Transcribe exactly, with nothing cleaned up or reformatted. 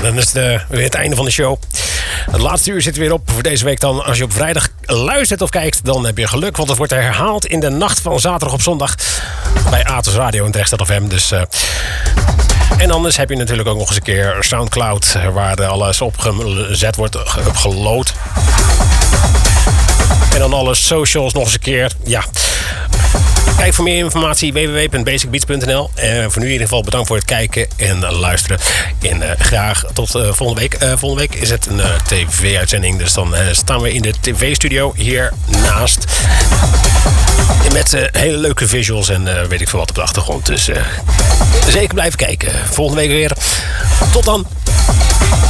dan is het uh, weer het einde van de show. Het laatste uur zit weer op voor deze week dan. Als je op vrijdag luistert of kijkt, dan heb je geluk. Want het wordt herhaald in de nacht van zaterdag op zondag bij Atos Radio in Drechtstad F M. Dus... Uh, En anders heb je natuurlijk ook nog eens een keer Soundcloud, waar alles op gezet wordt, opgeload. En dan alle socials nog eens een keer. Ja. Kijk voor meer informatie w w w punt basic beats punt n l. En voor nu in ieder geval bedankt voor het kijken en luisteren. En uh, graag tot uh, volgende week. Uh, volgende week is het een uh, tv-uitzending. Dus dan uh, staan we in de tv-studio hier naast. Met uh, hele leuke visuals en uh, weet ik veel wat op de achtergrond. Dus uh, zeker blijven kijken. Volgende week weer. Tot dan.